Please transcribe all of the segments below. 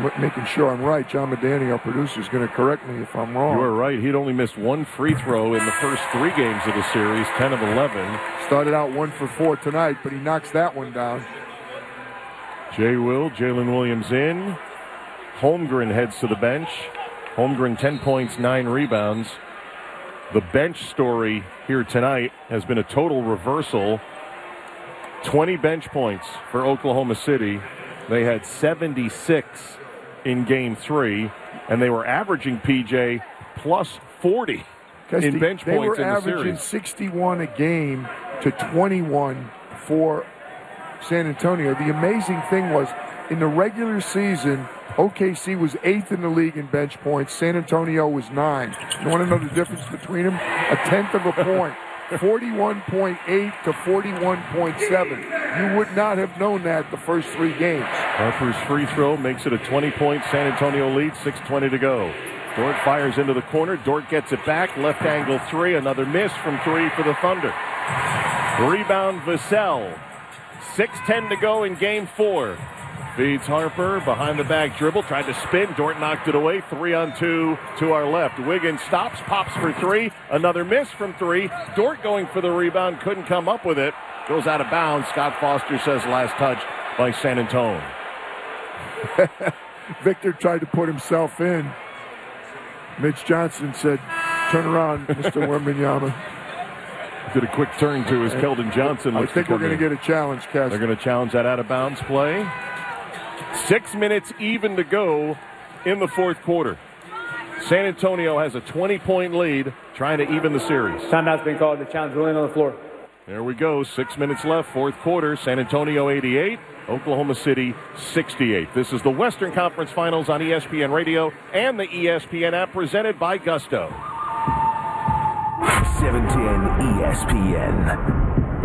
making sure I'm right. John Medani, our producer, is going to correct me if I'm wrong. You are right. He'd only missed one free throw in the first 3 games of the series, 10 of 11. Started out 1 for 4 tonight, but he knocks that one down. Jalen Williams in. Holmgren heads to the bench. Holmgren 10 points, 9 rebounds. The bench story here tonight has been a total reversal. 20 bench points for Oklahoma City. They had 76 in Game 3, and they were averaging, PJ, plus 40 in bench points in the series. They were averaging 61 a game to 21 for San Antonio. The amazing thing was, in the regular season, OKC was 8th in the league in bench points. San Antonio was 9. You want to know the difference between them? A tenth of a point. 41.8 to 41.7. You would not have known that the first 3 games. Harper's free throw makes it a 20-point San Antonio lead, 6:20 to go. Dort fires into the corner. Dort gets it back. Left angle 3. Another miss from 3 for the Thunder. Rebound Vassell. 6:10 to go in Game 4. Feeds Harper, behind the back dribble, tried to spin. Dort knocked it away. 3-on-2 to our left. Wiggins stops, pops for 3. Another miss from 3. Dort going for the rebound, couldn't come up with it. Goes out of bounds. Scott Foster says last touch by San Antonio. Victor tried to put himself in. Mitch Johnson said, "Turn around, Mr. Wembanyama." Did a quick turn to his Keldon Johnson. I think we're going to get a challenge, Cass. They're going to challenge that out-of-bounds play. 6 minutes even to go in the fourth quarter. San Antonio has a 20-point lead, trying to even the series. Timeout's been called. The challenge ruling on the floor. There we go. 6 minutes left, fourth quarter. San Antonio 88, Oklahoma City 68. This is the Western Conference Finals on ESPN Radio and the ESPN app, presented by Gusto. 710 ESPN.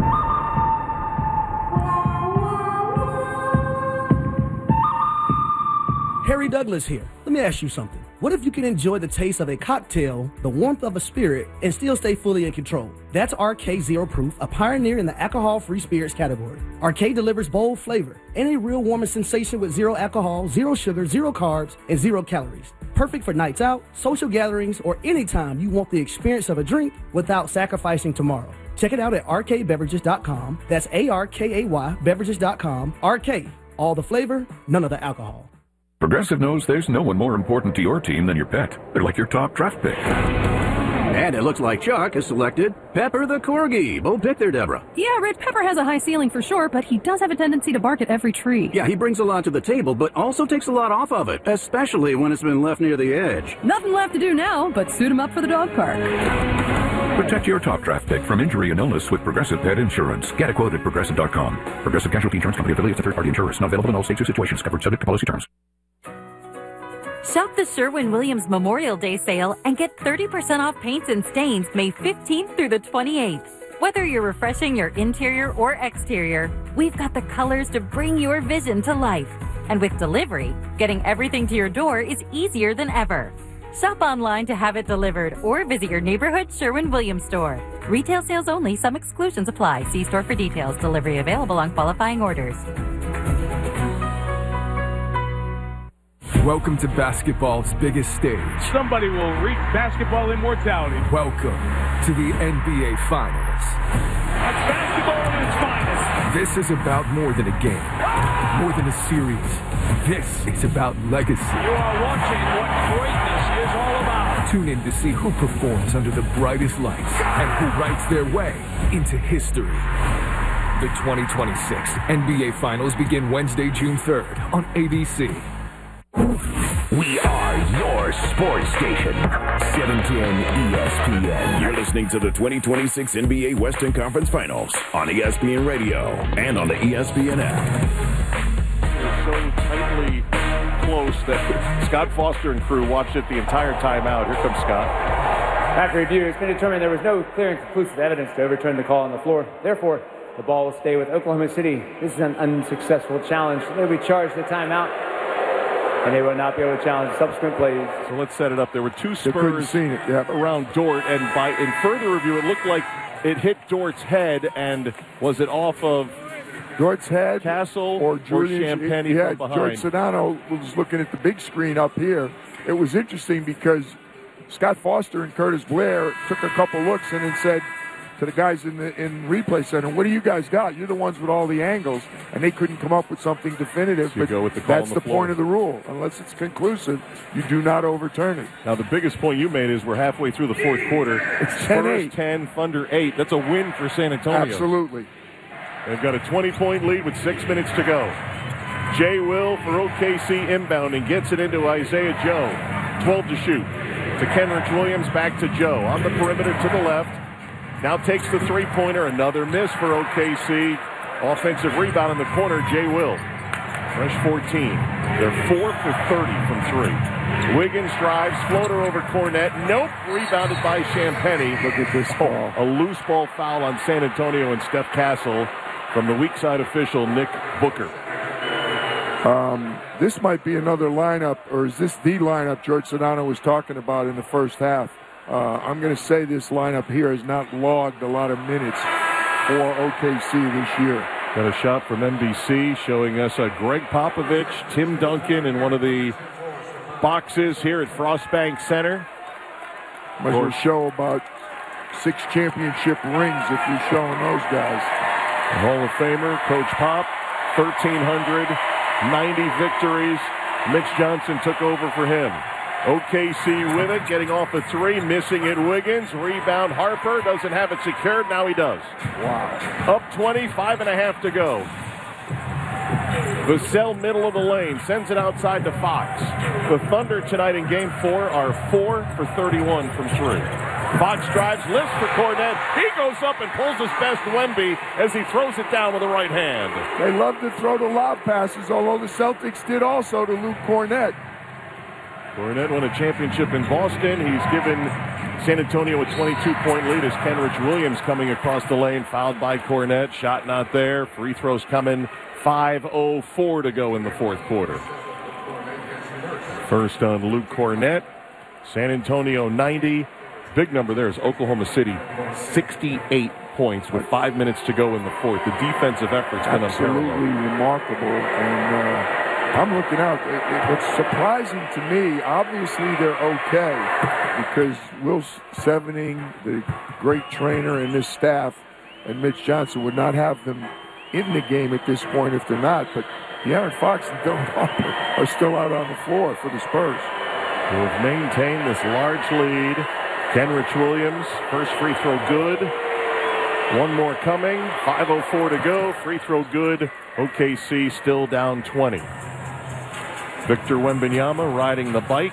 Harry Douglas here. Let me ask you something. What if you can enjoy the taste of a cocktail, the warmth of a spirit, and still stay fully in control? That's RK Zero Proof, a pioneer in the alcohol-free spirits category. RK delivers bold flavor and a real warming sensation with 0 alcohol, 0 sugar, 0 carbs, and 0 calories. Perfect for nights out, social gatherings, or anytime you want the experience of a drink without sacrificing tomorrow. Check it out at rkbeverages.com. That's ARKAY beverages.com. RK, all the flavor, none of the alcohol. Progressive knows there's no one more important to your team than your pet. They're like your top draft pick. And it looks like Chuck has selected Pepper the Corgi. Bold pick there, Deborah. Yeah, Red Pepper has a high ceiling for sure, but he does have a tendency to bark at every tree. Yeah, he brings a lot to the table, but also takes a lot off of it, especially when it's been left near the edge. Nothing left to do now but suit him up for the dog park. Protect your top draft pick from injury and illness with Progressive Pet Insurance. Get a quote at Progressive.com. Progressive Casualty Insurance Company affiliates and third-party insurers. Not available in all states or situations. Covered subject to policy terms. Shop the Sherwin-Williams Memorial Day sale and get 30% off paints and stains May 15th through the 28th. Whether you're refreshing your interior or exterior, we've got the colors to bring your vision to life. And with delivery, getting everything to your door is easier than ever. Shop online to have it delivered or visit your neighborhood Sherwin-Williams store. Retail sales only. Some exclusions apply. See store for details. Delivery available on qualifying orders. Welcome to basketball's biggest stage. Somebody will reach basketball immortality. Welcome to the NBA Finals. That's basketball at its finest. This is about more than a game, more than a series. This is about legacy. You are watching what greatness is all about. Tune in to see who performs under the brightest lights and who writes their way into history. The 2026 NBA Finals begin Wednesday, June 3rd on ABC. We are your sports station, 710 ESPN. You're listening to the 2026 NBA Western Conference Finals on ESPN Radio and on the ESPN app. It's so tightly close that Scott Foster and crew watched it the entire timeout. Here comes Scott. After review, it's been determined there was no clear and conclusive evidence to overturn the call on the floor. Therefore, the ball will stay with Oklahoma City. This is an unsuccessful challenge. They'll be charged the timeout, and they will not be able to challenge subsequent plays. So let's set it up. There were 2 Spurs around Dort, and in further review, it looked like it hit Dort's head, and was it off of Dort's head, Castle or Julian Champagny from behind. George Sedano was looking at the big screen up here. It was interesting because Scott Foster and Curtis Blair took a couple looks and then said to the guys in replay center, "What do you guys got? You're the ones with all the angles," and they couldn't come up with something definitive. So you go with the call that's on the floor. point of the rule. Unless it's conclusive, you do not overturn it. Now, the biggest point you made is we're halfway through the fourth quarter. It's Spurs 10-8. 10, Thunder 8. That's a win for San Antonio. Absolutely. They've got a 20-point lead with 6 minutes to go. Jay Will for OKC inbounding. Gets it into Isaiah Joe. 12 to shoot. To Kenrich Williams, back to Joe. On the perimeter to the left. Now takes the three-pointer. Another miss for OKC. Offensive rebound in the corner, Jay Will. Fresh 14. They're 4 for 30 from three. Wiggins drives, floater over Cornette. Nope, rebounded by Champagny. Look at this ball. A loose ball foul on San Antonio and Steph Castle from the weak side official, Nick Booker. This might be another lineup, or is this the lineup George Sedano was talking about in the first half? I'm going to say this lineup here has not logged a lot of minutes for OKC this year. Got a shot from NBC showing us Greg Popovich, Tim Duncan in one of the boxes here at Frostbank Center. Might as well show about 6 championship rings if you're showing those guys. Hall of Famer, Coach Pop, 1,390 victories. Mitch Johnson took over for him. OKC with it, getting off a three, missing it. Wiggins, rebound. Harper doesn't have it secured. Now he does. Wow. Up 20, 5.5 to go. Vassell, middle of the lane, sends it outside to Fox. The Thunder tonight in Game 4 are 4 for 31 from three. Fox drives, lifts for Cornette. He goes up and pulls his best Wemby as he throws it down with the right hand. They love to throw the lob passes, although the Celtics did also to Luke Cornette. Cornette won a championship in Boston. He's given San Antonio a 22-point lead as Kenrich Williams coming across the lane, fouled by Cornette. Shot not there. Free throws coming. 5:04 to go in the fourth quarter. First on Luke Cornette. San Antonio 90. Big number there is Oklahoma City 68 points with 5 minutes to go in the fourth. The defensive effort's been absolutely remarkable, and I'm looking out. What's surprising to me, obviously they're okay because Will Sevening, the great trainer, and this staff, and Mitch Johnson would not have them in the game at this point if they're not. But De'Aaron Fox and Dylan Harper are still out on the floor for the Spurs. Who have maintained this large lead. Kenrich Williams, first free throw good. One more coming. 5:04 to go. Free throw good. OKC still down 20. Victor Wembanyama riding the bike.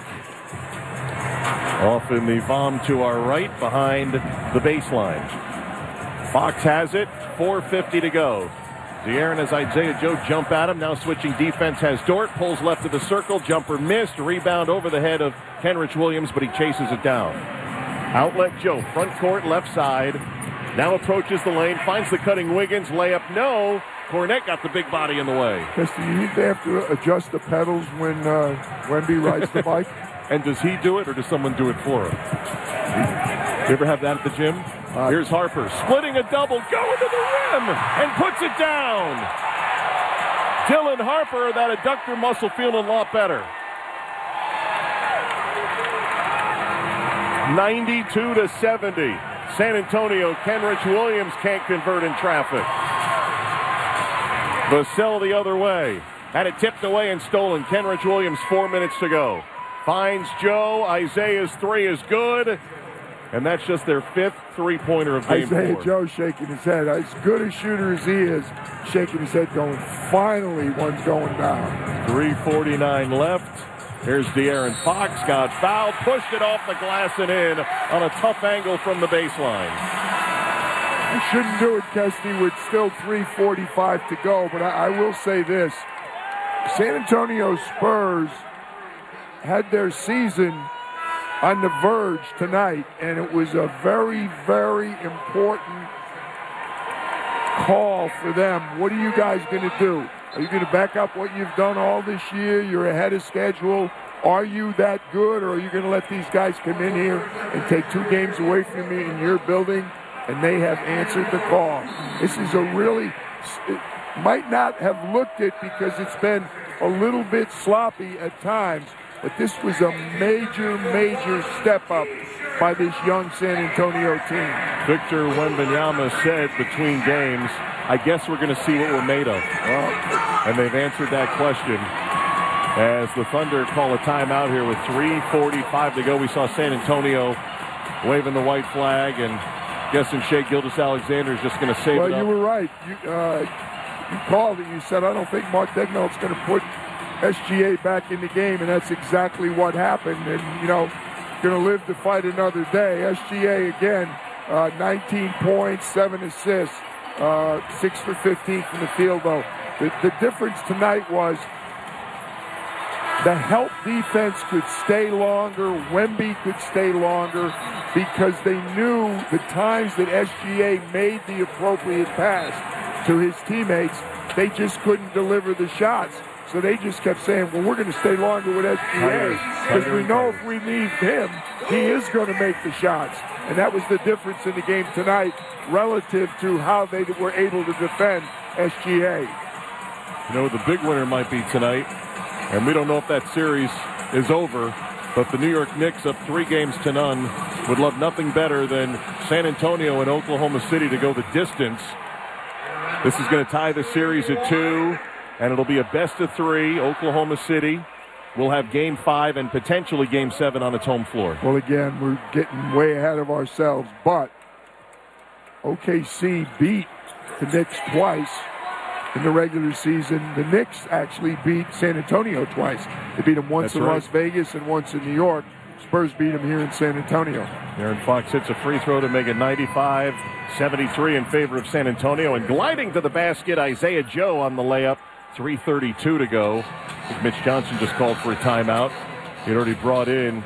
Off in the bomb to our right behind the baseline. Fox has it. 4:50 to go. De'Aaron has Isaiah Joe jump at him. Now switching defense has Dort. Pulls left of the circle. Jumper missed. Rebound over the head of Kenrich Williams, but he chases it down. Outlet Joe. Front court, left side. Now approaches the lane. Finds the cutting Wiggins. Layup, no. Cornette got the big body in the way. Yes, do you think they have to adjust the pedals when Wemby rides the bike? And does he do it, or does someone do it for him? You ever have that at the gym? Here's Harper, splitting a double, going to the rim, and puts it down. Dylan Harper, that adductor muscle feeling a lot better. 92-70. San Antonio, Kenrich Williams can't convert in traffic. Vassell the other way. Had it tipped away and stolen. Kenrich Williams, 4 minutes to go. Finds Joe. Isaiah's three is good. And that's just their fifth three-pointer of game 4. Isaiah Joe shaking his head. As good a shooter as he is, shaking his head going, finally one's going down. 3:49 left. Here's De'Aaron Fox. Got fouled. Pushed it off the glass and in on a tough angle from the baseline. You shouldn't do it, Kesty, with still 3:45 to go. But I will say this. San Antonio Spurs had their season on the verge tonight, and it was a very, very important call for them. What are you guys going to do? Are you going to back up what you've done all this year? You're ahead of schedule. Are you that good, or are you going to let these guys come in here and take 2 games away from me in your building? And they have answered the call. This is a really, might not have looked it because it's been a little bit sloppy at times, but this was a major, major step up by this young San Antonio team. Victor Wembanyama said between games, I guess we're going to see what we're made of. And they've answered that question as the Thunder call a timeout here with 3:45 to go. We saw San Antonio waving the white flag, and guessing Shai Gilgeous-Alexander is just going to save it up. Well, you were right. You called it. You said, I don't think Mark Daigneault's going to put SGA back in the game, and that's exactly what happened. And, going to live to fight another day. SGA again, 19 points, 7 assists, 6 for 15 from the field, though. The difference tonight was the help defense could stay longer. Wemby could stay longer because they knew the times that SGA made the appropriate pass to his teammates, they just couldn't deliver the shots. So they just kept saying, well, we're going to stay longer with SGA because we know if we leave him, he is going to make the shots. And that was the difference in the game tonight relative to how they were able to defend SGA. The big winner might be tonight, and we don't know if that series is over, but the New York Knicks, up 3-0, would love nothing better than San Antonio and Oklahoma City to go the distance. This is going to tie the series at 2. And it'll be a best-of-3. Oklahoma City will have Game 5 and potentially Game 7 on its home floor. Well, again, we're getting way ahead of ourselves, but OKC beat the Knicks twice in the regular season. The Knicks actually beat San Antonio twice. They beat them once in Las Vegas and once in New York. Spurs beat them here in San Antonio. Aaron Fox hits a free throw to make it 95-73 in favor of San Antonio. And gliding to the basket, Isaiah Joe on the layup. 3:32 to go. I think Mitch Johnson just called for a timeout. He had already brought in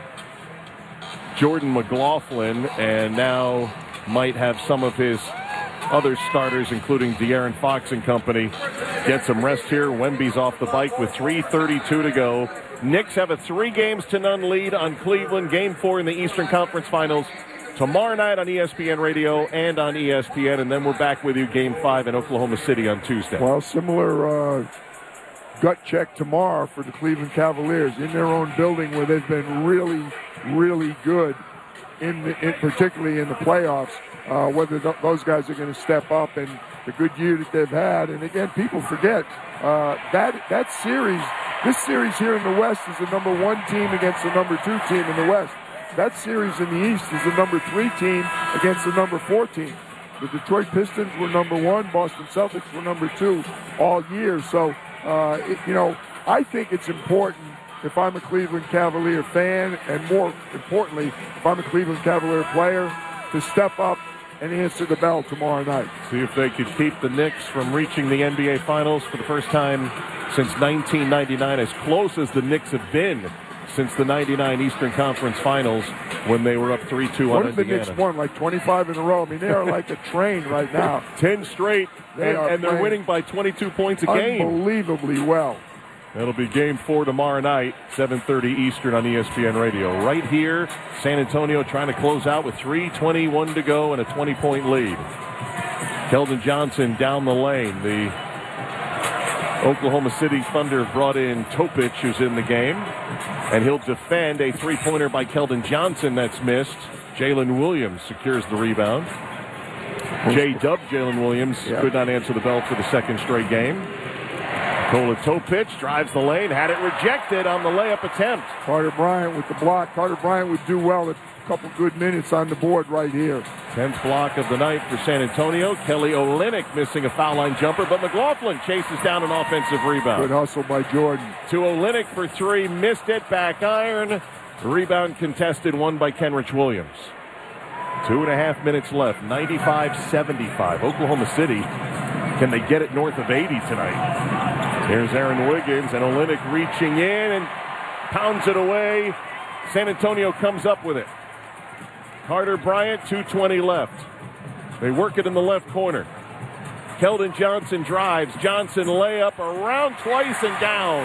Jordan McLaughlin and now might have some of his other starters, including De'Aaron Fox and company, get some rest here. Wemby's off the bike with 3:32 to go. Knicks have a 3-0 lead on Cleveland. Game 4 in the Eastern Conference Finals tomorrow night on ESPN Radio and on ESPN, and then we're back with you Game 5 in Oklahoma City on Tuesday. Well, similar gut check tomorrow for the Cleveland Cavaliers in their own building where they've been really, really good, particularly in the playoffs, whether those guys are going to step up and the good year that they've had. And again, people forget that series, this series here in the West is the number 1 team against the number 2 team in the West. That series in the East is the number 3 team against the number 4 team. The Detroit Pistons were number 1. Boston Celtics were number 2 all year. So, I think it's important if I'm a Cleveland Cavalier fan, and more importantly, if I'm a Cleveland Cavalier player, to step up and answer the bell tomorrow night. See if they could keep the Knicks from reaching the NBA Finals for the first time since 1999, as close as the Knicks have been since the 99 Eastern Conference Finals when they were up 3-2 on Indiana. What have the Knicks won, like 25 in a row? I mean, they are like a train right now. 10 straight, and they're winning by 22 points a game. Unbelievably well. That'll be Game 4 tomorrow night, 7:30 Eastern on ESPN Radio. Right here, San Antonio trying to close out with 3:21 to go and a 20-point lead. Keldon Johnson down the lane. The Oklahoma City Thunder brought in Topic, who's in the game, and he'll defend a three-pointer by Keldon Johnson that's missed. Jalen Williams secures the rebound. J-Dub Jalen Williams could not answer the bell for the second straight game. Nikola Topic drives the lane, had it rejected on the layup attempt. Carter Bryant with the block. Carter Bryant would do well with a couple good minutes on the board right here. 10th block of the night for San Antonio. Kelly Olynyk missing a foul line jumper, but McLaughlin chases down an offensive rebound. Good hustle by Jordan. To Olynyk for 3, missed it, back iron. Rebound contested, won by Kenrich Williams. 2.5 minutes left, 95-75. Oklahoma City, can they get it north of 80 tonight? Here's Aaron Wiggins, and Olynyk reaching in and pounds it away. San Antonio comes up with it. Carter Bryant, 2:20 left. They work it in the left corner. Keldon Johnson drives. Johnson layup around twice and down.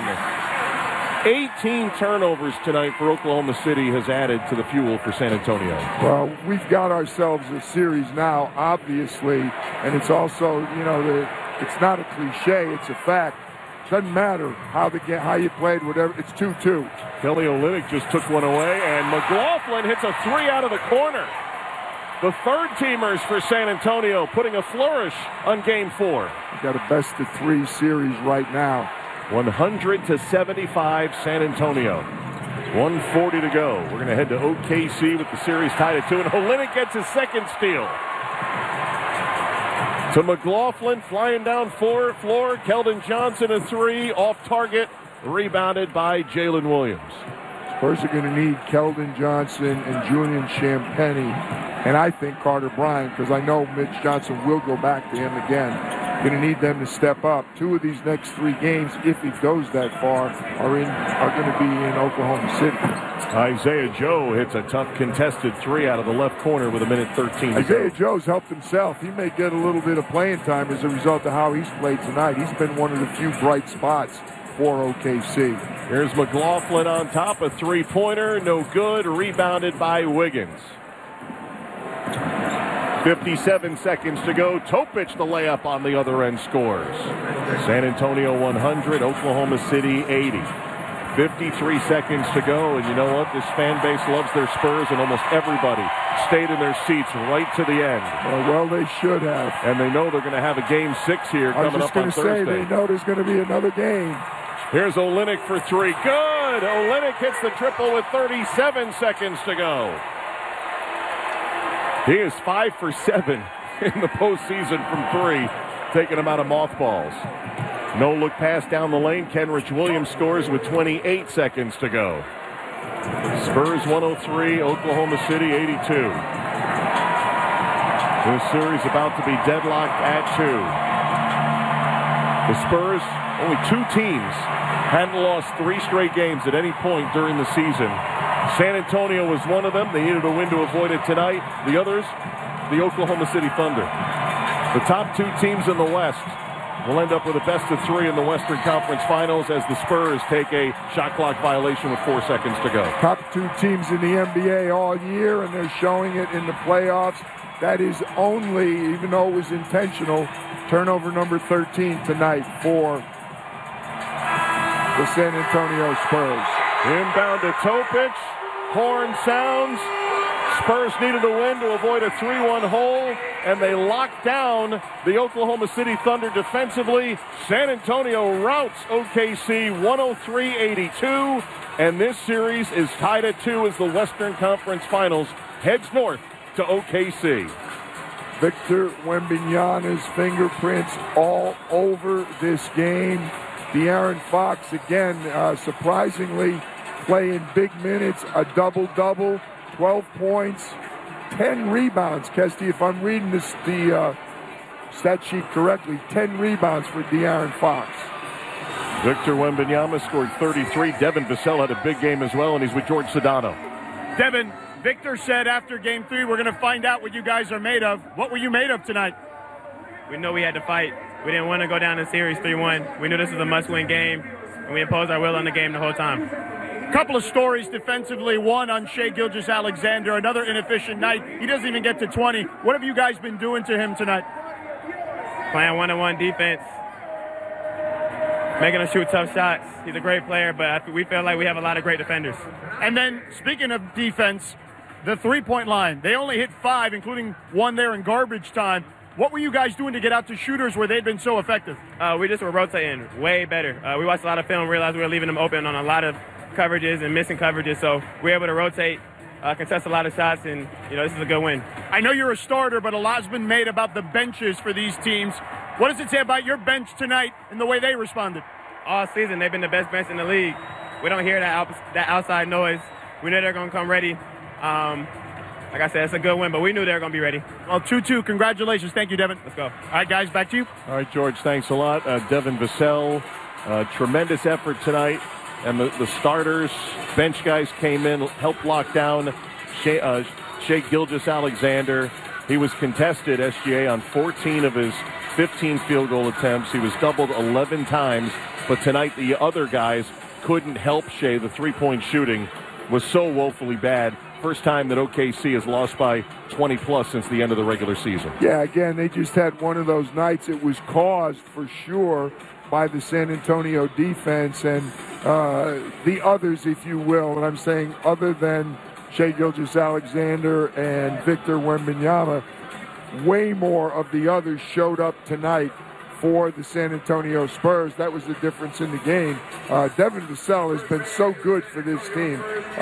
18 turnovers tonight for Oklahoma City has added to the fuel for San Antonio. Well, we've got ourselves a series now, obviously, and it's also, it's not a cliche. It's a fact. Doesn't matter how you played, whatever. It's 2-2. Kelly Olynyk just took one away, and McLaughlin hits a three out of the corner. The third-teamers for San Antonio putting a flourish on Game 4. We've got a best-of-3 series right now. 100-75 San Antonio. 1:40 to go. We're going to head to OKC with the series tied at 2, and Olynyk gets his second steal. To McLaughlin, flying down floor. Keldon Johnson a three, off target, rebounded by Jalen Williams. Spurs are going to need Keldon Johnson and Julian Champagnie, and I think Carter Bryant, because I know Mitch Johnson will go back to him again. Going to need them to step up. 2 of these next 3 games, if he goes that far, are going to be in Oklahoma City. Isaiah Joe hits a tough contested three out of the left corner with 1:13 to Isaiah go. Joe's helped himself. He may get a little bit of playing time as a result of how he's played tonight. He's been one of the few bright spots for OKC. Here's McLaughlin on top, a three-pointer, no good, rebounded by Wiggins. 57 seconds to go. Topic, the layup on the other end, scores. San Antonio 100, Oklahoma City 80. 53 seconds to go, and you know what? This fan base loves their Spurs, and almost everybody stayed in their seats right to the end. Well, they should have. And they know they're going to have a Game 6 here coming up on Thursday. I was just going to say, they know there's going to be another game. Here's Olynyk for three. Good! Olynyk hits the triple with 37 seconds to go. He is 5 for 7 in the postseason from 3, taking them out of mothballs. No look pass down the lane. Kenrich Williams scores with 28 seconds to go. Spurs 103, Oklahoma City 82. This series about to be deadlocked at 2. The Spurs, only 2 teams, hadn't lost 3 straight games at any point during the season. San Antonio was one of them. They needed a win to avoid it tonight. The others, the Oklahoma City Thunder. The top 2 teams in the West will end up with a best-of-3 in the Western Conference Finals as the Spurs take a shot clock violation with 4 seconds to go. Top 2 teams in the NBA all year, and they're showing it in the playoffs. That is only, even though it was intentional, turnover number 13 tonight for the San Antonio Spurs. Inbound to Topic. Horn sounds. Spurs needed a win to avoid a 3-1 hole, and they locked down the Oklahoma City Thunder defensively. San Antonio routs OKC 103-82, and this series is tied at 2 as the Western Conference Finals heads north to OKC. Victor Wembanyama's fingerprints all over this game. De'Aaron Fox, again, surprisingly playing big minutes, a double-double. 12 points, 10 rebounds. Kesty, if I'm reading the stat sheet correctly, 10 rebounds for De'Aaron Fox. Victor Wembanyama scored 33. Devin Vassell had a big game as well, and he's with George Sedano. Devin, Victor said after Game 3, we're going to find out what you guys are made of. What were you made of tonight? We know we had to fight. We didn't want to go down the series 3-1. We knew this was a must-win game, and we imposed our will on the game the whole time. Couple of stories defensively. One on Shai Gilgeous-Alexander, another inefficient night. He doesn't even get to 20. What have you guys been doing to him tonight? Playing one-on-one defense, making him shoot tough shots. He's a great player, but we feel like we have a lot of great defenders. And then, speaking of defense, the three-point line. They only hit 5, including one there in garbage time. What were you guys doing to get out to shooters where they'd been so effective? We just were rotating way better. We watched a lot of film, realized we were leaving them open on a lot of coverages and missing coverages, so we were able to rotate, contest a lot of shots, and this is a good win. I know you're a starter, but a lot's been made about the benches for these teams. What does it say about your bench tonight and the way they responded? All season, they've been the best bench in the league. We don't hear that outside noise. We know they're going to come ready. Like I said, it's a good win, but we knew they were going to be ready. Well, 2-2. Congratulations. Thank you, Devin. Let's go. All right, guys, back to you. All right, George, thanks a lot. Devin Vassell, tremendous effort tonight. And the starters, bench guys came in, helped lock down Shai Gilgeous-Alexander. He was contested, SGA, on 14 of his 15 field goal attempts. He was doubled 11 times. But tonight, the other guys couldn't help Shai. The three-point shooting was so woefully bad. First time that OKC has lost by 20-plus since the end of the regular season. Yeah, again, they just had one of those nights. It was caused for sure by the San Antonio defense and the others, if you will. And I'm saying other than Shai Gilgeous-Alexander and Victor Wembanyama, way more of the others showed up tonight for the San Antonio Spurs. That was the difference in the game. Devin Vassell has been so good for this team.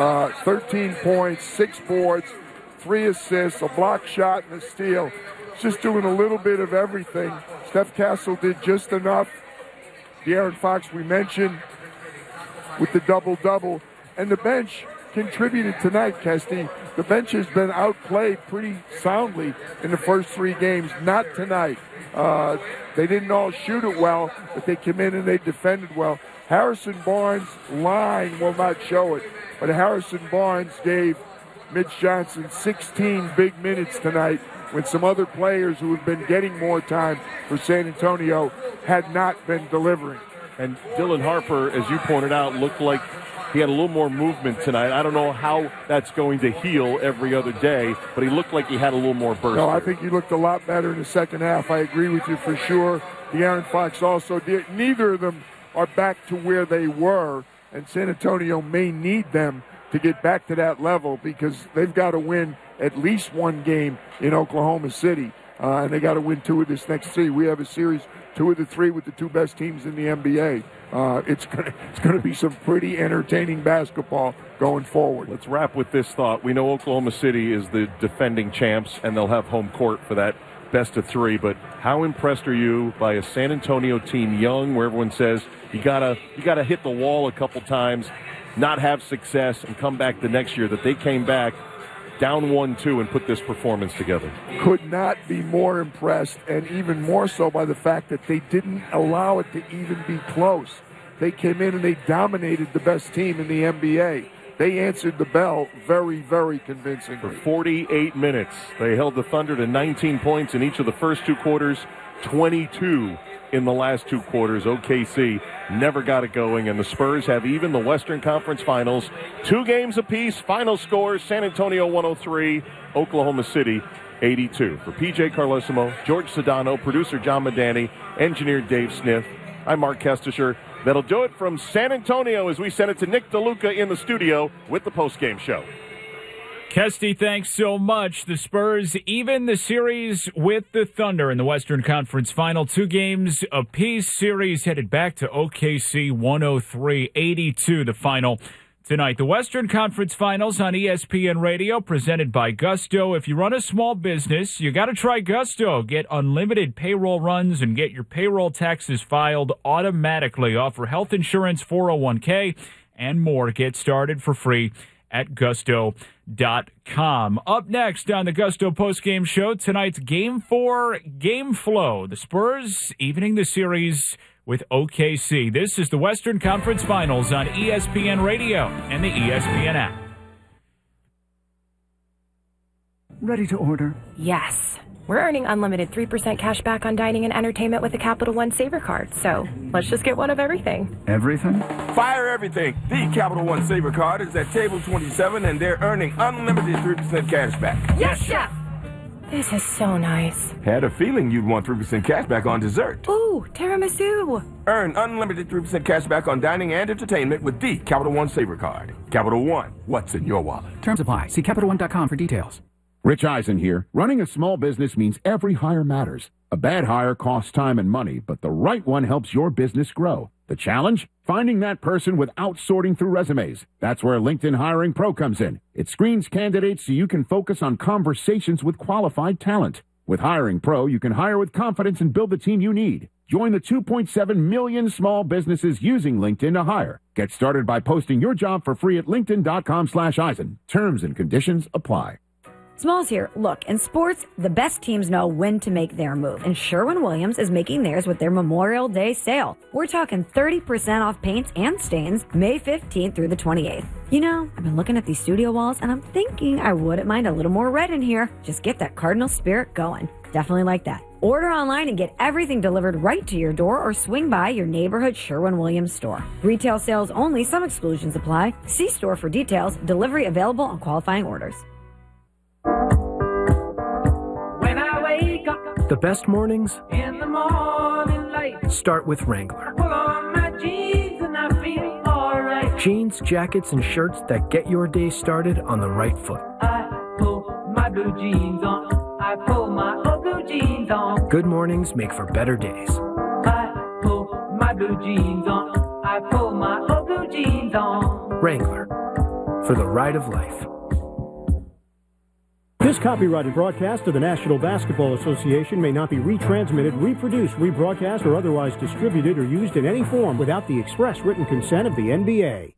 13 points, 6 boards, 3 assists, a block shot, and a steal. Just doing a little bit of everything. Steph Castle did just enough. De'Aaron Fox, we mentioned, with the double-double. And the bench contributed tonight, Kesty. The bench has been outplayed pretty soundly in the first 3 games. Not tonight. They didn't all shoot it well, but they came in and they defended well. Harrison Barnes' line will not show it, but Harrison Barnes gave Mitch Johnson 16 big minutes tonight when some other players who have been getting more time for San Antonio had not been delivering. And Dylan Harper, as you pointed out, looked like he had a little more movement tonight. I don't know how that's going to heal every other day, but he looked like he had a little more burst. No, I think he looked a lot better in the second half. I agree with you for sure. De'Aaron Fox also did. Neither of them are back to where they were, and San Antonio may need them to get back to that level because they've got to win at least 1 game in Oklahoma City, and they got to win 2 of this next 3. We have a series 2 of the 3 with the 2 best teams in the NBA. It's going to be some pretty entertaining basketball going forward. Let's wrap with this thought. We know Oklahoma City is the defending champs, and they'll have home court for that best of 3. But how impressed are you by a San Antonio team, young, where everyone says you gotta hit the wall a couple times, not have success, and come back the next year? That they came back down 1-2 and put this performance together. Could not be more impressed, and even more so by the fact that they didn't allow it to even be close. They came in and they dominated the best team in the NBA. They answered the bell very, very convincingly. For 48 minutes, they held the Thunder to 19 points in each of the first 2 quarters, 22 in the last 2 quarters. OKC never got it going, and the Spurs have even the Western Conference Finals. 2 games apiece. Final scores: San Antonio 103, Oklahoma City 82. For PJ Carlesimo, George Sedano, producer John Medani, engineer Dave Smith, I'm Mark Kestisher. That'll do it from San Antonio as we send it to Nick DeLuca in the studio with the postgame show. Kesty, thanks so much. The Spurs even the series with the Thunder in the Western Conference Final. 2 games apiece. Series headed back to OKC 103-82, the final tonight. The Western Conference Finals on ESPN Radio, presented by Gusto. If you run a small business, you got to try Gusto. Get unlimited payroll runs and get your payroll taxes filed automatically. Offer health insurance, 401k, and more. Get started for free at Gusto.com. Up next on the Gusto postgame show, tonight's Game 4 Game Flow. The Spurs evening the series with OKC. This is the Western Conference Finals on ESPN Radio and the ESPN app. Ready to order? Yes. We're earning unlimited 3% cash back on dining and entertainment with a Capital One Saver card. So let's just get one of everything. Everything? Fire everything. The Capital One Saver card is at table 27, and they're earning unlimited 3% cash back. Yes, Chef! This is so nice. Had a feeling you'd want 3% cash back on dessert. Ooh, tiramisu. Earn unlimited 3% cash back on dining and entertainment with the Capital One Saver card. Capital One, what's in your wallet? Terms apply. See CapitalOne.com for details. Rich Eisen here. Running a small business means every hire matters. A bad hire costs time and money, but the right one helps your business grow. The challenge? Finding that person without sorting through resumes. That's where LinkedIn Hiring Pro comes in. It screens candidates so you can focus on conversations with qualified talent. With Hiring Pro, you can hire with confidence and build the team you need. Join the 2.7 million small businesses using LinkedIn to hire. Get started by posting your job for free at linkedin.com/Eisen. Terms and conditions apply. Smalls here. Look, in sports, the best teams know when to make their move, and Sherwin-Williams is making theirs with their Memorial Day sale. We're talking 30% off paints and stains May 15th through the 28th. You know, I've been looking at these studio walls, and I'm thinking I wouldn't mind a little more red in here. Just get that Cardinal spirit going. Definitely like that. Order online and get everything delivered right to your door or swing by your neighborhood Sherwin-Williams store. Retail sales only. Some exclusions apply. See store for details. Delivery available on qualifying orders. When I wake up, the best mornings in the morning light, start with Wrangler. Pull on my jeans and I feel alright. Jeans, jackets, and shirts that get your day started on the right foot. I pull my blue jeans on. I pull my blue jeans on. Good mornings make for better days. I pull my blue jeans on. I pull my blue jeans on. Wrangler, for the ride of life. This copyrighted broadcast of the National Basketball Association may not be retransmitted, reproduced, rebroadcast, or otherwise distributed or used in any form without the express written consent of the NBA.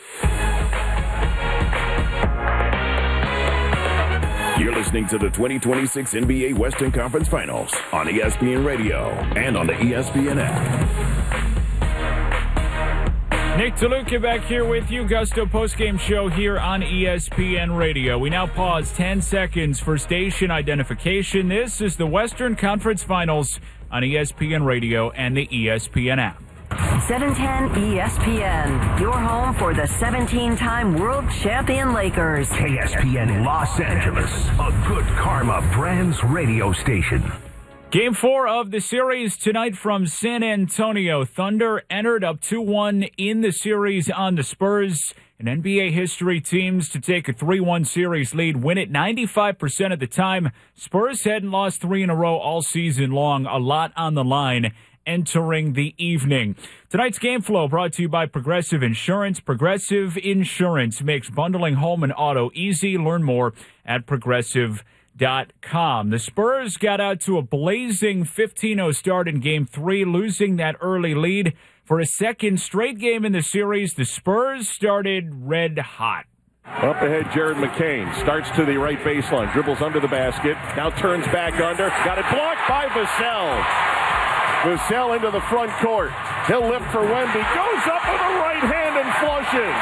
You're listening to the 2026 NBA Western Conference Finals on ESPN Radio and on the ESPN app. Nick DeLuca back here with you. Gusto postgame show here on ESPN Radio. We now pause 10 seconds for station identification. This is the Western Conference Finals on ESPN Radio and the ESPN app. 710 ESPN, your home for the 17-time world champion Lakers. KSPN Los Angeles, a Good Karma Brands radio station. Game 4 of the series tonight from San Antonio. Thunder entered up 2-1 in the series on the Spurs. In NBA history, teams to take a 3-1 series lead win it 95% of the time. Spurs hadn't lost 3 in a row all season long. A lot on the line entering the evening. Tonight's game flow brought to you by Progressive Insurance. Progressive Insurance makes bundling home and auto easy. Learn more at progressive.com. The Spurs got out to a blazing 15-0 start in Game 3, losing that early lead. For a second straight game in the series, the Spurs started red hot. Up ahead, Jared McCain starts to the right baseline, dribbles under the basket, now turns back under, got it blocked by Vassell. Vassell into the front court. He'll lift for Wemby, goes up with a right hand and flushes.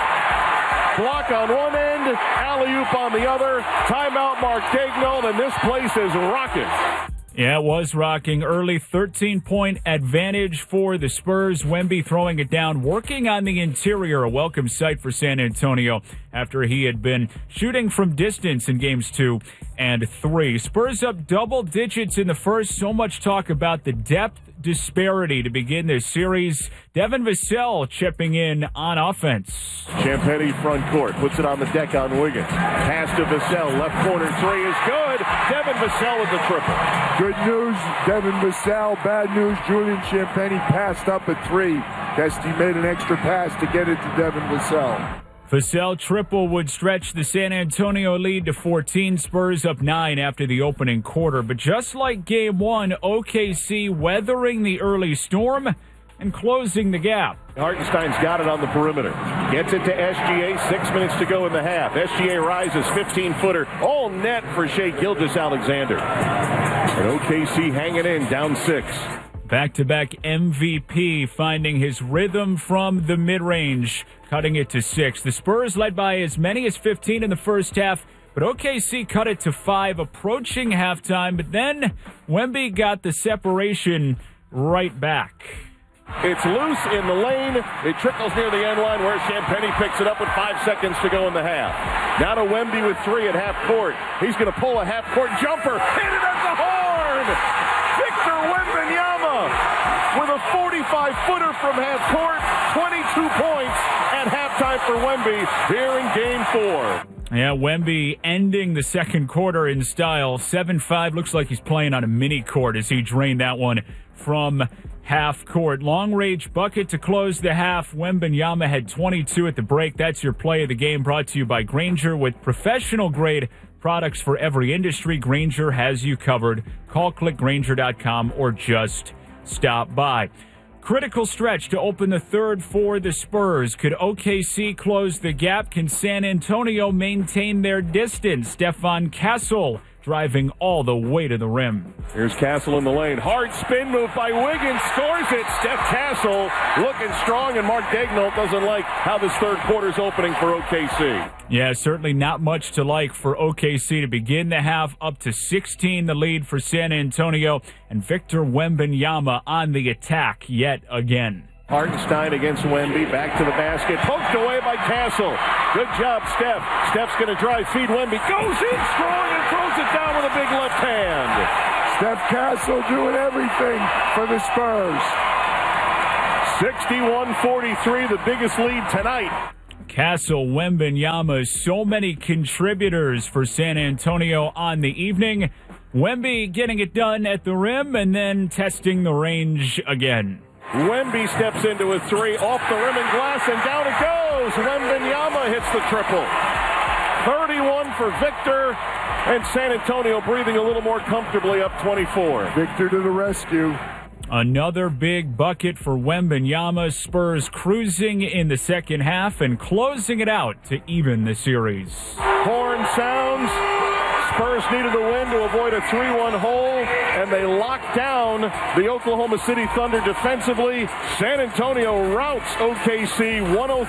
Block on one end, alley-oop on the other. Timeout, Mark Daigneault, and this place is rocking. Yeah, it was rocking. Early 13-point advantage for the Spurs. Wemby throwing it down, working on the interior, a welcome sight for San Antonio after he had been shooting from distance in Games 2 and 3. Spurs up double digits in the first. So much talk about the depth disparity to begin this series. Devin Vassell chipping in on offense. Champagnie front court, puts it on the deck on Wiggins. Pass to Vassell, left corner three is good. Devin Vassell with the triple. Good news, Devin Vassell. Bad news, Julian Champagnie passed up a three. Kesty made an extra pass to get it to Devin Vassell. Vassell triple would stretch the San Antonio lead to 14. Spurs up 9 after the opening quarter. But just like Game 1, OKC weathering the early storm and closing the gap. Hartenstein's got it on the perimeter. Gets it to SGA. 6 minutes to go in the half. SGA rises, 15-footer. All net for Shai Gilgeous-Alexander. And OKC hanging in, down 6. Back-to-back MVP finding his rhythm from the mid-range, cutting it to 6. The Spurs led by as many as 15 in the first half, but OKC cut it to 5, approaching halftime. But then Wemby got the separation right back. It's loose in the lane. It trickles near the end line where Champagnie picks it up with 5 seconds to go in the half. Now to Wemby with 3 at half court. He's going to pull a half-court jumper. Hit it at the horn! Victor Wembanyama with a 45-footer from half court. 22 points at halftime for Wemby here in Game 4. Yeah, Wemby ending the second quarter in style. 7-5, looks like he's playing on a mini court as he drained that one from half court. Long range bucket to close the half. Wembanyama had 22 at the break. That's your play of the game, brought to you by Grainger. With professional grade products for every industry, Grainger has you covered. Call clickgrainger.com or just stop by. Critical stretch to open the third for the Spurs. Could OKC close the gap? Can San Antonio maintain their distance? Stephon Castle driving all the way to the rim. Here's Castle in the lane. Hard spin move by Wiggins. Scores it. Steph Castle looking strong, and Mark Daigneault doesn't like how this third quarter's opening for OKC. Yeah, certainly not much to like for OKC to begin the half. Up to 16 the lead for San Antonio, and Victor Wembanyama on the attack yet again. Hartenstein against Wemby, back to the basket, poked away by Castle. Good job, Steph. Steph's going to drive, feed Wemby, goes in strong and throws it down with a big left hand. Steph Castle doing everything for the Spurs. 61-43, the biggest lead tonight. Castle, Wembanyama, so many contributors for San Antonio on the evening. Wemby getting it done at the rim and then testing the range again. Wemby steps into a three, off the rim and glass, and down it goes. Wembanyama hits the triple. 31 for Victor, and San Antonio breathing a little more comfortably, up 24. Victor to the rescue. Another big bucket for Wembanyama. Spurs cruising in the second half and closing it out to even the series. Horn sounds. Spurs needed a win to avoid a 3-1 hole, and they locked down the Oklahoma City Thunder defensively. San Antonio routs OKC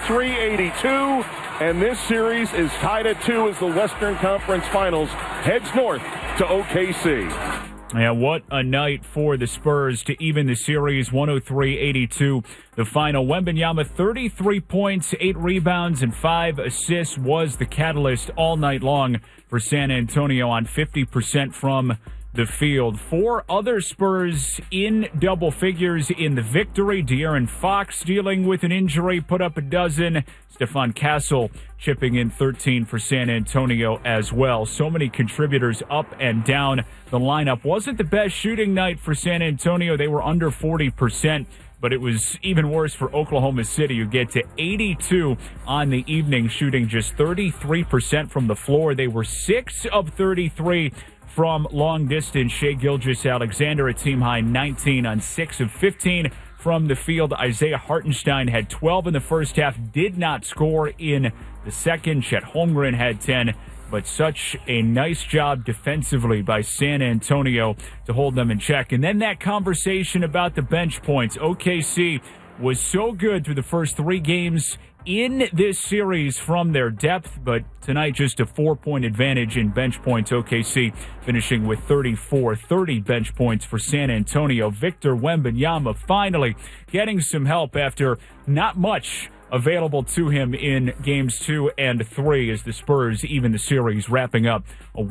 103-82, and this series is tied at 2 as the Western Conference Finals heads north to OKC. Yeah, what a night for the Spurs to even the series, 103-82. The final, Wembanyama, 33 points, 8 rebounds, and 5 assists was the catalyst all night long for San Antonio on 50% from the field. 4 other Spurs in double figures in the victory. De'Aaron Fox dealing with an injury, put up a dozen. Stephon Castle chipping in 13 for San Antonio as well. So many contributors up and down the lineup. Wasn't the best shooting night for San Antonio. They were under 40%. But it was even worse for Oklahoma City, who get to 82 on the evening, shooting just 33% from the floor. They were 6 of 33 from long distance. Shai Gilgeous-Alexander, a team-high 19 on 6 of 15 from the field. Isaiah Hartenstein had 12 in the first half, did not score in the second. Chet Holmgren had 10. But such a nice job defensively by San Antonio to hold them in check. And then that conversation about the bench points. OKC was so good through the first 3 games in this series from their depth, but tonight just a 4-point advantage in bench points. OKC finishing with 34, 30 bench points for San Antonio. Victor Wembanyama finally getting some help after not much available to him in games 2 and 3 as the Spurs even the series, wrapping up a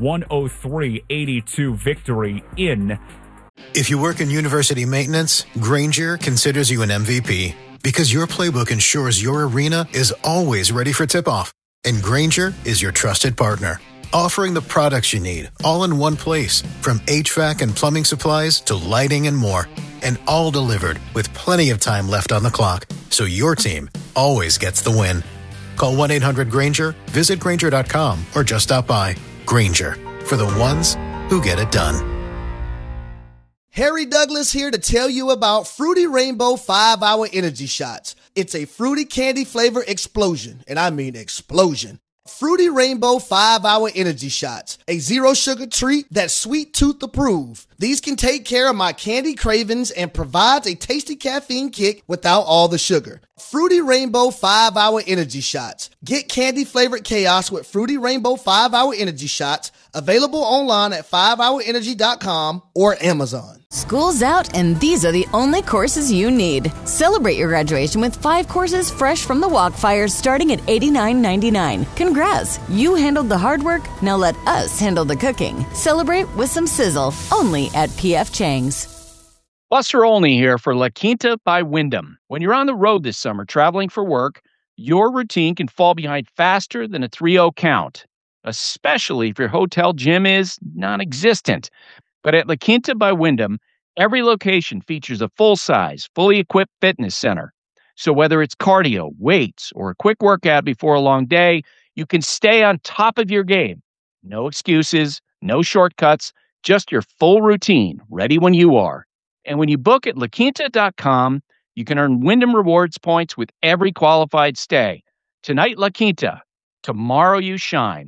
103-82 victory in. If you work in university maintenance, Grainger considers you an MVP because your playbook ensures your arena is always ready for tip-off. And Grainger is your trusted partner, offering the products you need all in one place, from HVAC and plumbing supplies to lighting and more. And all delivered with plenty of time left on the clock, so your team always gets the win. Call 1-800-GRAINGER, visit Grainger.com, or just stop by. Grainger, for the ones who get it done. Harry Douglas here to tell you about Fruity Rainbow 5-Hour Energy Shots. It's a fruity candy flavor explosion, and I mean explosion. Fruity Rainbow 5-Hour Energy Shots, a zero sugar treat that's sweet tooth approved. These can take care of my candy cravings and provides a tasty caffeine kick without all the sugar. Fruity Rainbow 5-Hour Energy Shots. Get candy flavored chaos with Fruity Rainbow 5-Hour Energy Shots. Available online at 5hourenergy.com or Amazon. School's out and these are the only courses you need. Celebrate your graduation with 5 courses fresh from the Walkfires starting at $89.99. Congrats! You handled the hard work, now let us handle the cooking. Celebrate with some sizzle, only at P.F. Chang's. Buster Olney here for La Quinta by Wyndham. When you're on the road this summer traveling for work, your routine can fall behind faster than a 3-0 count, especially if your hotel gym is non-existent. But at La Quinta by Wyndham, every location features a full-size, fully equipped fitness center. So whether it's cardio, weights, or a quick workout before a long day, you can stay on top of your game. No excuses, no shortcuts, just your full routine, ready when you are. And when you book at LaQuinta.com, you can earn Wyndham Rewards points with every qualified stay. Tonight, La Quinta. Tomorrow, you shine.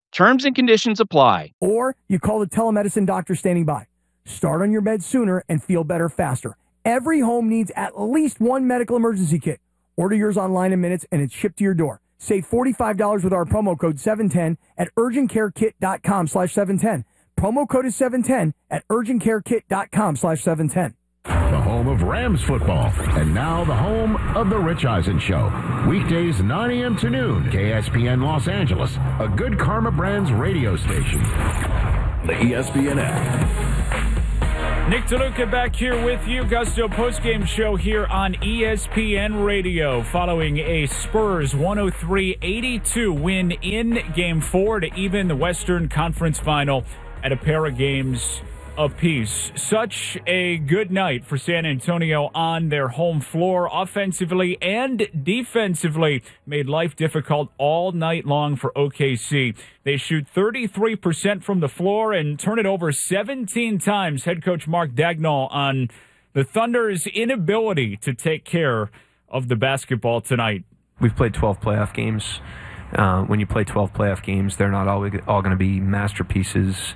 Terms and conditions apply. Or you call the telemedicine doctor standing by. Start on your meds sooner and feel better faster. Every home needs at least one medical emergency kit. Order yours online in minutes and it's shipped to your door. Save $45 with our promo code 710 at urgentcarekit.com/710. Promo code is 710 at urgentcarekit.com/710. The home of Rams football, and now the home of The Rich Eisen Show. Weekdays 9 a.m. to noon, KSPN Los Angeles, a Good Karma Brands radio station. The ESPN app. Nick DeLuca back here with you. Gusto postgame show here on ESPN Radio following a Spurs 103-82 win in Game 4 to even the Western Conference Final at a pair of games apiece. Such a good night for San Antonio on their home floor, offensively and defensively. Made life difficult all night long for OKC. They shoot 33% from the floor and turn it over 17 times. Head coach Mark Dagnall on the Thunder's inability to take care of the basketball tonight. We've played 12 playoff games. When you play 12 playoff games, they're not all going to be masterpieces.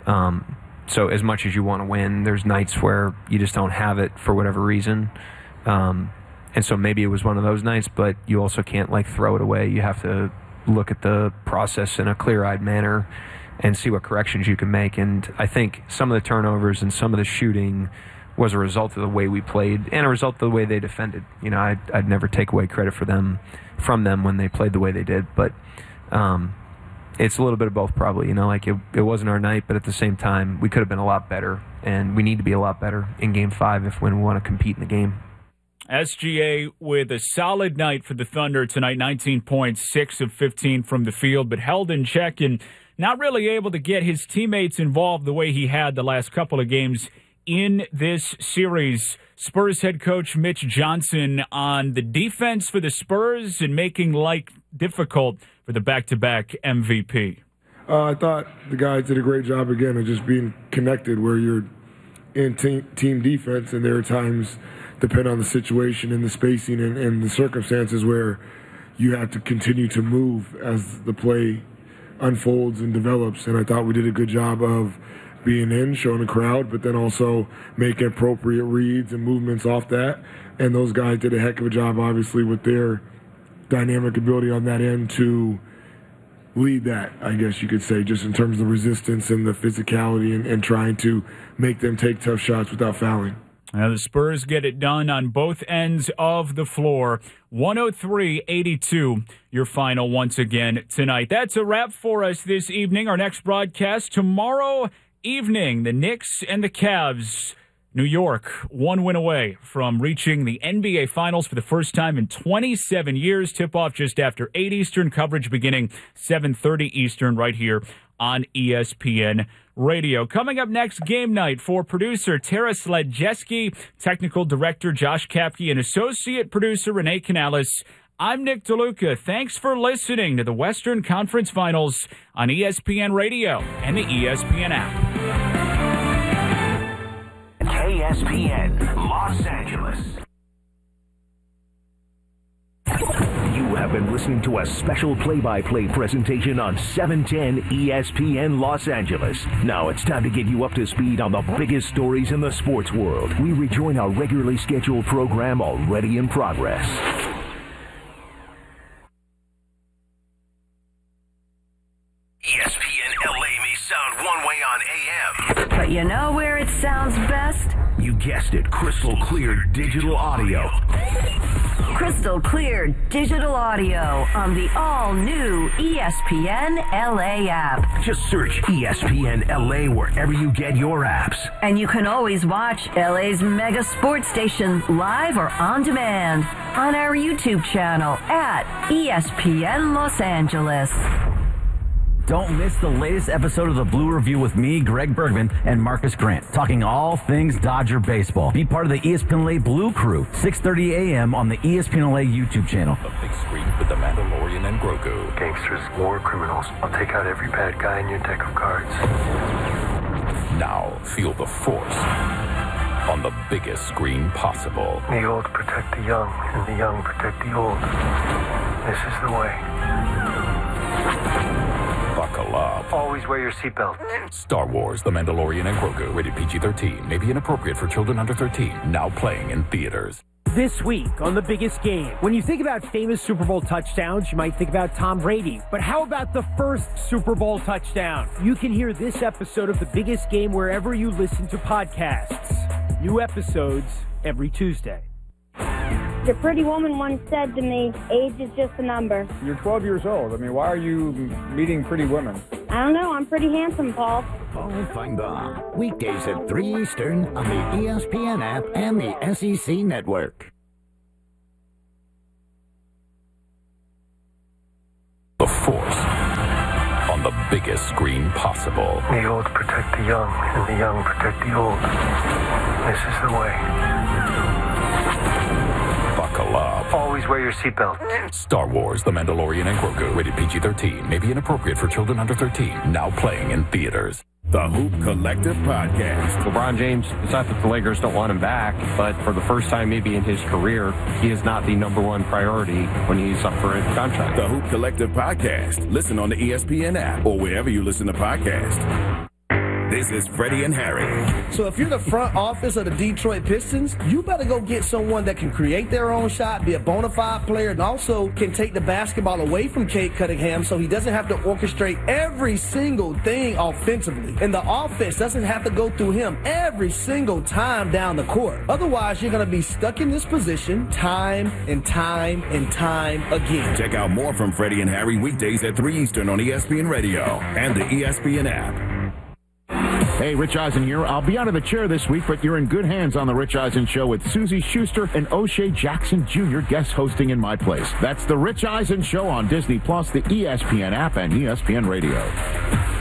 So as much as you want to win, there's nights where you just don't have it for whatever reason. And so maybe it was one of those nights, but you also can't throw it away. You have to look at the process in a clear-eyed manner and see what corrections you can make. And I think some of the turnovers and some of the shooting was a result of the way we played and a result of the way they defended. You know, I'd never take away credit from them when they played the way they did, but it's a little bit of both probably. You know, it wasn't our night, but at the same time, we could have been a lot better, and we need to be a lot better in Game 5 when we want to compete in the game. SGA with a solid night for the Thunder tonight, 19 points, 6 of 15 from the field, but held in check and not really able to get his teammates involved the way he had the last couple of games in this series. Spurs head coach Mitch Johnson on the defense for the Spurs and making life difficult for the back-to-back MVP. I thought the guys did a great job again of just being connected where you're in team defense, and there are times, depending on the situation and the spacing and the circumstances, where you have to continue to move as the play unfolds and develops. And I thought we did a good job of being in, showing the crowd, but then also making appropriate reads and movements off that. And those guys did a heck of a job, obviously, with their dynamic ability on that end to lead that, I guess you could say, just in terms of resistance and the physicality and trying to make them take tough shots without fouling. Now the Spurs get it done on both ends of the floor. 103-82, your final once again tonight. That's a wrap for us this evening. Our next broadcast tomorrow evening, the Knicks and the Cavs. New York, one win away from reaching the NBA Finals for the first time in 27 years. Tip-off just after 8 Eastern, coverage beginning 7:30 Eastern right here on ESPN Radio. Coming up next, game night for producer Tara Sledjeski, technical director Josh Kapke, and associate producer Renee Canales. I'm Nick DeLuca. Thanks for listening to the Western Conference Finals on ESPN Radio and the ESPN app. KSPN Los Angeles. You have been listening to a special play-by-play presentation on 710 ESPN Los Angeles. Now it's time to get you up to speed on the biggest stories in the sports world. We rejoin our regularly scheduled program already in progress. ESPN LA may sound one way on AM, but you know where it sounds best? You guessed it, crystal clear digital audio. Crystal clear digital audio on the all-new ESPN LA app. Just search ESPN LA wherever you get your apps. And you can always watch LA's mega sports station live or on demand on our YouTube channel at ESPN Los Angeles. Don't miss the latest episode of the Blue Review with me, Greg Bergman, and Marcus Grant, talking all things Dodger baseball. Be part of the ESPN LA Blue Crew, 6:30 a.m. on the ESPN LA YouTube channel. The big screen with the Mandalorian and Grogu. Gangsters, war criminals. I'll take out every bad guy in your deck of cards. Now feel the Force on the biggest screen possible. The old protect the young, and the young protect the old. This is the way. Buckle up. Always wear your seatbelt. Star Wars, The Mandalorian and Grogu. Rated PG-13. May be inappropriate for children under 13. Now playing in theaters. This week on The Biggest Game. When you think about famous Super Bowl touchdowns, you might think about Tom Brady. But how about the first Super Bowl touchdown? You can hear this episode of The Biggest Game wherever you listen to podcasts. New episodes every Tuesday. The pretty woman once said to me, age is just a number. You're 12 years old. I mean, why are you meeting pretty women? I don't know. I'm pretty handsome, Paul. Paul Feinbaum. Weekdays at 3 Eastern on the ESPN app and the SEC Network. The Force on the biggest screen possible. The old protect the young, and the young protect the old. This is the way. Buckle up. Always wear your seatbelt. Star Wars, The Mandalorian and Grogu. Rated PG-13. May be inappropriate for children under 13. Now playing in theaters. The Hoop Collective Podcast. LeBron James, it's not that the Lakers don't want him back, but for the first time maybe in his career, he is not the number one priority when he's up for a contract. The Hoop Collective Podcast. Listen on the ESPN app or wherever you listen to podcasts. This is Freddie and Harry. So if you're the front office of the Detroit Pistons, you better go get someone that can create their own shot, be a bona fide player, and also can take the basketball away from Cade Cunningham so he doesn't have to orchestrate every single thing offensively. And the offense doesn't have to go through him every single time down the court. Otherwise, you're going to be stuck in this position time and time and time again. Check out more from Freddie and Harry weekdays at 3 Eastern on ESPN Radio and the ESPN app. Hey, Rich Eisen here. I'll be out of the chair this week, but you're in good hands on The Rich Eisen Show with Susie Schuster and O'Shea Jackson Jr. guest hosting in my place. That's The Rich Eisen Show on Disney+, the ESPN app, and ESPN Radio.